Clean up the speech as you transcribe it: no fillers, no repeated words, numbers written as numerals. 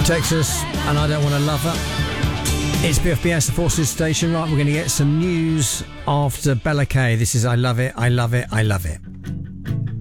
Texas, and I Don't Want to Love Her. It's BFBS, the Forces Station. Right, we're going to get some news after Bella Kay. This is I Love It, I Love It, I Love It.